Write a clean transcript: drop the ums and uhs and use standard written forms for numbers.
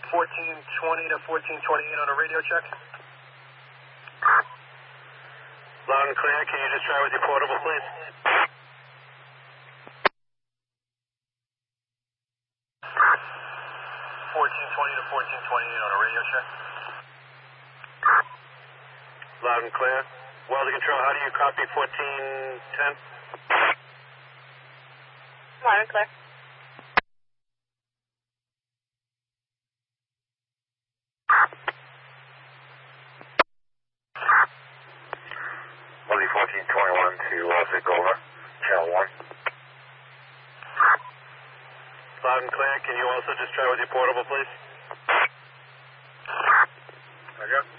1420 to 1428 on a radio check. Loud and clear. Can you just try with your portable, please? 1420 to 1428 on a radio check. Loud and clear. Welding control, how do you copy 1410? Loud and clear. Welding 1421 to Vigola, channel 1. Loud and clear. Can you also just try with your portable, please? There you go.